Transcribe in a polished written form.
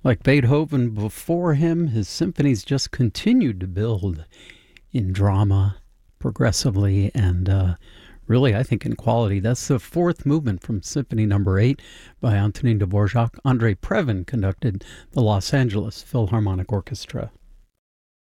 Like Beethoven before him, his symphonies just continued to build in drama progressively and really, I think, in quality. That's the fourth movement from Symphony Number 8 by Antonin Dvorak. Andrei Previn conducted the Los Angeles Philharmonic Orchestra.